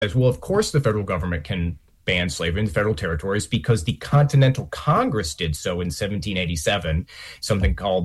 as well, of course, the federal government can ban slavery in the federal territories because the Continental Congress did so in 1787, something called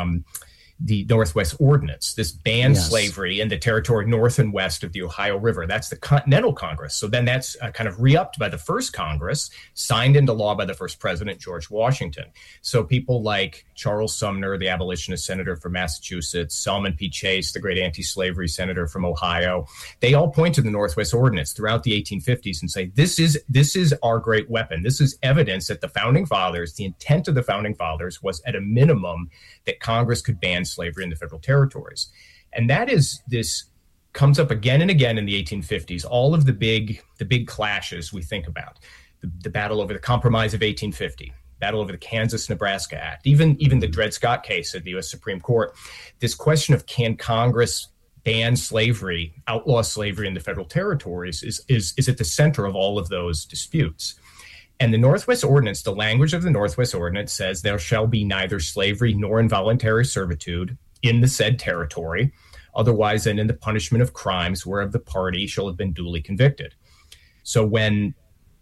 the Northwest Ordinance. This banned slavery in the territory north and west of the Ohio River. That's the Continental Congress. So then that's kind of re-upped by the first Congress, signed into law by the first president, George Washington. So people like Charles Sumner, the abolitionist senator from Massachusetts, Salmon P. Chase, the great anti-slavery senator from Ohio, they all point to the Northwest Ordinance throughout the 1850s and say, this is our great weapon. This is evidence that the founding fathers, the intent of the founding fathers was at a minimum that Congress could ban slavery in the federal territories. And this comes up again and again in the 1850s. All of the big clashes we think about, the battle over the Compromise of 1850, battle over the Kansas-Nebraska Act, even the Dred Scott case at the U.S. Supreme Court. This question of can Congress ban slavery, outlaw slavery in the federal territories is at the center of all of those disputes. And the Northwest Ordinance, the language of the Northwest Ordinance says there shall be neither slavery nor involuntary servitude in the said territory, otherwise than in the punishment of crimes whereof the party shall have been duly convicted. So when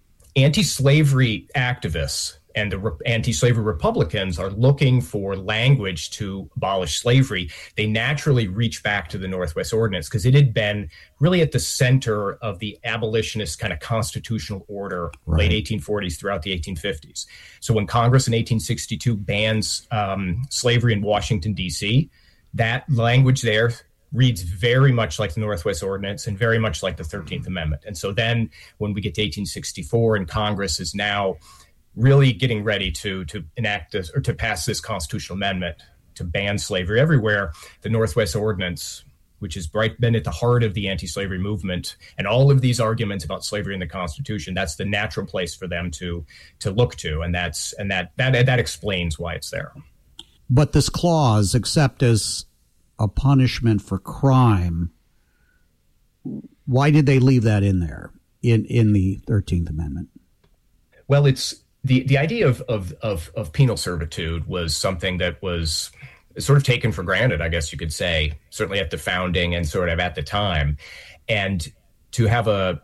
anti-slavery activists and the anti-slavery Republicans are looking for language to abolish slavery, they naturally reach back to the Northwest Ordinance because it had been really at the center of the abolitionist kind of constitutional order, late 1840s throughout the 1850s. So when Congress in 1862 bans slavery in Washington, D.C., that language there reads very much like the Northwest Ordinance and very much like the 13th Amendment. And so then when we get to 1864 and Congress is now really getting ready to enact this or to pass this constitutional amendment to ban slavery everywhere, the Northwest Ordinance, which has been at the heart of the anti-slavery movement and all of these arguments about slavery in the Constitution, that's the natural place for them to look to, and that explains why it's there. But this clause, except as a punishment for crime, why did they leave that in there in the 13th Amendment? Well, it's the idea of penal servitude was something that was sort of taken for granted, I guess you could say, certainly at the founding and sort of at the time. And to have a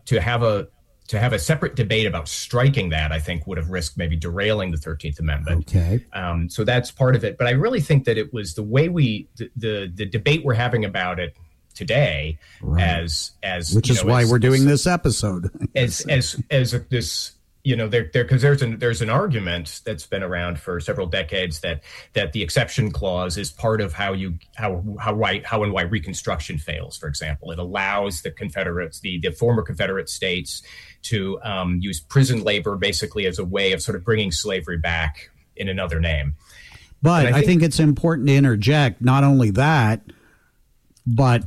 separate debate about striking that, I think, would have risked maybe derailing the 13th Amendment. Okay. So that's part of it. But I really think that it was the way the debate we're having about it today, as which is why we're doing this episode, as this. Because there's an argument that's been around for several decades that the exception clause is part of how and why Reconstruction fails. For example, it allows the Confederates, the former Confederate states, to use prison labor basically as a way of sort of bringing slavery back in another name. But I think it's important to interject not only that, but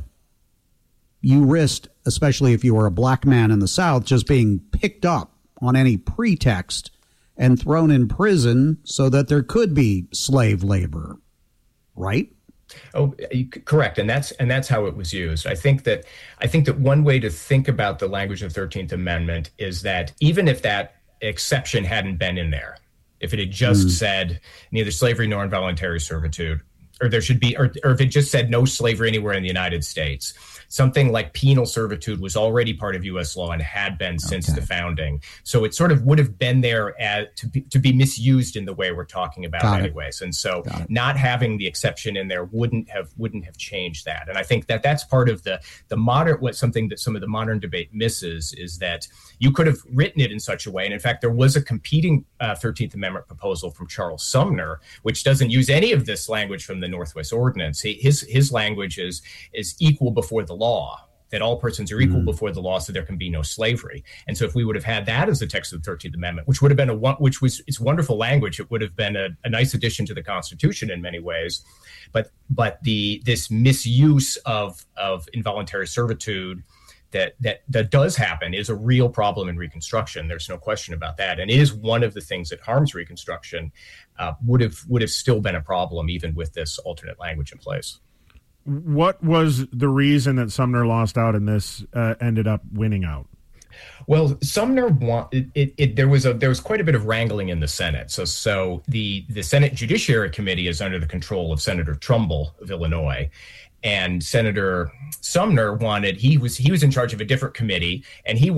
you risked, especially if you were a black man in the South, just being picked up on any pretext and thrown in prison so that there could be slave labor, right? Oh, correct. And that's how it was used. I think that one way to think about the language of the 13th Amendment is that even if that exception hadn't been in there, if it had just said neither slavery nor involuntary servitude, or there should be, or if it just said no slavery anywhere in the United States, something like penal servitude was already part of U.S. law and had been since the founding. So it sort of would have been there to be misused in the way we're talking about anyways. And so not having the exception in there wouldn't have changed that. And I think that that's part of the modern, something that some of the modern debate misses is that you could have written it in such a way. And in fact, there was a competing 13th Amendment proposal from Charles Sumner, which doesn't use any of this language from the Northwest Ordinance. His language is equal before the law, that all persons are equal before the law, so there can be no slavery. And so if we would have had that as the text of the 13th Amendment, which would have been it's wonderful language, it would have been a nice addition to the Constitution in many ways. But this misuse of involuntary servitude that does happen is a real problem in Reconstruction. There's no question about that. And it is one of the things that harms Reconstruction, would have still been a problem even with this alternate language in place. What was the reason that Sumner lost out and this ended up winning out? Well, Sumner there was quite a bit of wrangling in the Senate. So the Senate Judiciary Committee is under the control of Senator Trumbull of Illinois. and Senator Sumner he was in charge of a different committee, and he